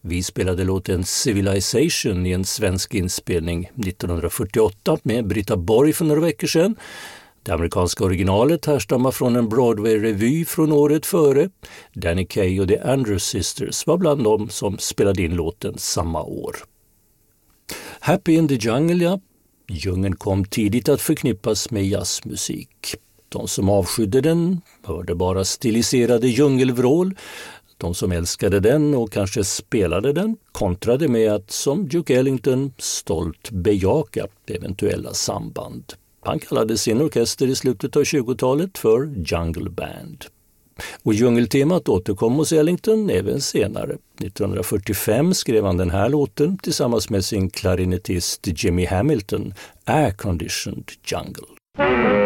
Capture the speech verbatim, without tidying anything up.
Vi spelade låten Civilization i en svensk inspelning nittonhundrafyrtioåtta med Britta Borg för några veckor sedan. Det amerikanska originalet härstammar från en Broadway-revy från året före. Danny Kaye och The Andrews Sisters var bland dem som spelade in låten samma år. Happy in the Jungle, ja. Djungeln kom tidigt att förknippas med jazzmusik. De som avskydde den hörde bara stiliserade djungelvrål. De som älskade den och kanske spelade den kontrade med att, som Duke Ellington, stolt bejaka eventuella samband. Han kallade sin orkester i slutet av tjugotalet för Jungle Band. Och djungeltemat återkom hos Ellington även senare. nittonhundrafyrtiofem skrev han den här låten tillsammans med sin klarinettist Jimmy Hamilton, Air Conditioned Jungle.